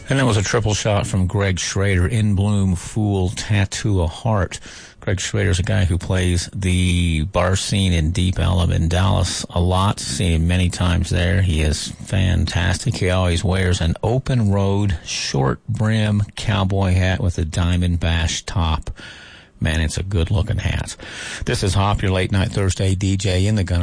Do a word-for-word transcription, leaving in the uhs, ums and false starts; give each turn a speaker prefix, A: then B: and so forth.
A: And that was a triple shot from Greg Schrader, In Bloom, Fool, Tattoo a Heart. Greg Schrader's a guy who plays the bar scene in Deep Ellum in Dallas a lot. Seen him many times there. He is fantastic. He always wears an open road, short brim cowboy hat with a diamond bash top. Man, it's a good-looking hat. This is Hop, your late-night Thursday D J in the Gunner